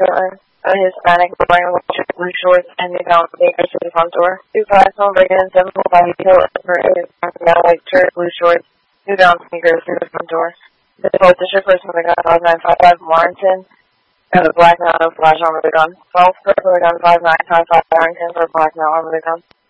a Hispanic wearing blue shorts and they found sneakers to the front door. 2 home break-in, 745 for a white shirt, blue shorts, 2 sneakers to the front door. The district person with a gun 5955 Warrington has a black male, no flash arm with a gun. 12 person with a gun 5955 Warrington for a black male arm with a gun.